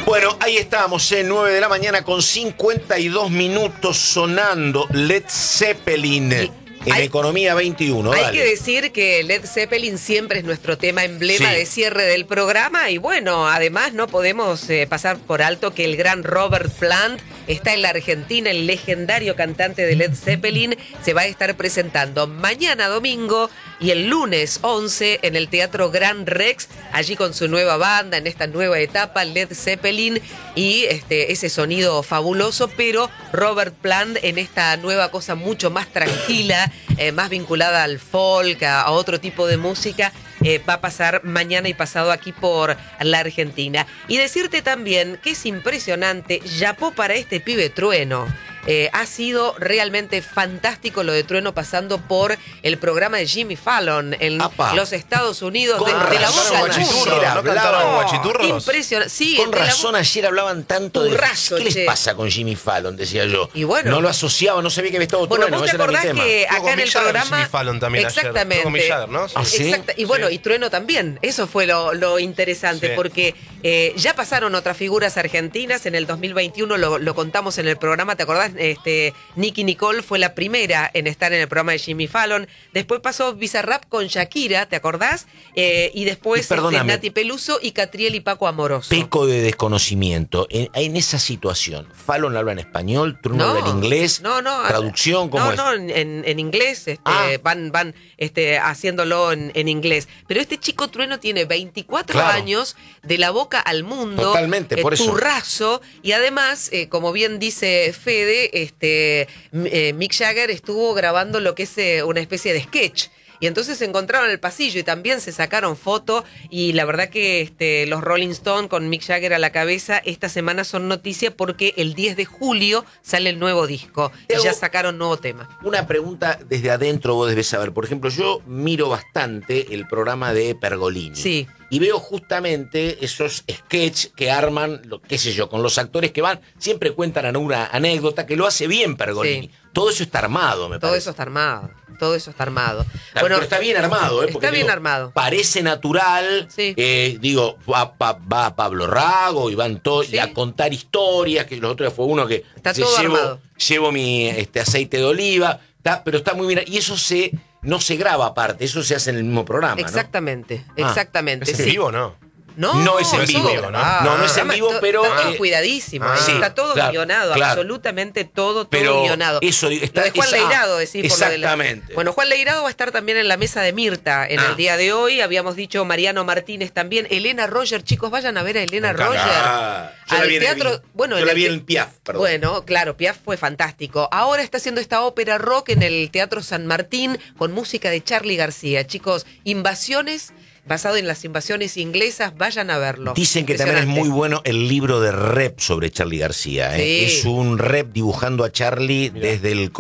Bueno, ahí estábamos, 9 de la mañana con 52 minutos sonando Led Zeppelin en Economía 21. Hay dale. que decir que Led Zeppelin siempre es nuestro tema emblema de cierre del programa y bueno, además no podemos pasar por alto que el gran Robert Plant está en la Argentina, el legendario cantante de Led Zeppelin, se va a estar presentando mañana domingo y el lunes 11 en el Teatro Gran Rex, allí con su nueva banda, en esta nueva etapa, Led Zeppelin y ese sonido fabuloso, pero Robert Plant en esta nueva cosa mucho más tranquila, más vinculada al folk, a otro tipo de música, va a pasar mañana y pasado aquí por la Argentina. Y decirte también que es impresionante, yapó para este pibe Trueno. Ha sido realmente fantástico lo de Trueno pasando por el programa de Jimmy Fallon en los Estados Unidos de la boca al mundo. Impresionante. Sí, con razón ayer hablaban tanto de ¿qué les pasa con Jimmy Fallon? Decía yo. Y bueno, no lo asociaba, no sabía que había estado Trueno. Bueno, vos te acordás que acá en el programa Jimmy Fallon también exactamente. Ayer. Jagger, ¿no? ¿Sí? Y bueno, y Trueno también. Eso fue lo interesante, porque ya pasaron otras figuras argentinas. En el 2021 lo contamos en el programa, ¿te acordás? Nicky Nicole fue la primera en estar en el programa de Jimmy Fallon. Después pasó Bizarrap con Shakira, ¿te acordás? Y después Nati Peluso y Catriel y Paco Amoroso. Peco de desconocimiento. En esa situación, ¿Fallon habla en español? ¿Trueno habla en inglés? No. ¿Traducción? ¿Cómo es? No, en inglés. Van haciéndolo en inglés. Pero este chico Trueno tiene 24 años, de la boca al mundo. Totalmente, por eso. Turrazo. Y además, como bien dice Fede, Mick Jagger estuvo grabando lo que es una especie de sketch. Y entonces se encontraron en el pasillo y también se sacaron foto. Y la verdad que los Rolling Stones con Mick Jagger a la cabeza esta semana son noticia porque el 10 de julio sale el nuevo disco. Y ya sacaron nuevo tema. Una pregunta desde adentro vos debes saber. Por ejemplo, yo miro bastante el programa de Pergolini. Sí. Y veo justamente esos sketches que arman, qué sé yo, con los actores que van, siempre cuentan alguna anécdota que lo hace bien Pergolini. Sí. Todo eso está armado, me parece. Todo eso está armado. Bueno, pero está bien armado, ¿eh? Porque, está bien armado. Parece natural. Sí. Va Pablo Rago y van todos a contar historias, que los otros fue uno que está todo armado. Llevo mi aceite de oliva, pero está muy bien. Y eso no se graba aparte, eso se hace en el mismo programa. Exactamente, ¿no? exactamente. ¿Es en vivo o no? No es en vivo, no es en vivo, pero está todo cuidadísimo, está todo guionado, absolutamente todo guionado. Eso está, lo de Juan Leirado, decís. Exactamente. Bueno, Juan Leirado va a estar también en la mesa de Mirta en el día de hoy. Habíamos dicho Mariano Martínez también, Elena Roger, chicos, vayan a ver a Elena Roger. Al teatro, yo la vi en Piaf, perdón. Bueno, claro, Piaf fue fantástico. Ahora está haciendo esta ópera rock en el Teatro San Martín con música de Charly García. Chicos, Invasiones, basado en las invasiones inglesas, vayan a verlo. Dicen que también es muy bueno el libro de rap sobre Charly García. Sí. Es un rap dibujando a Charly desde el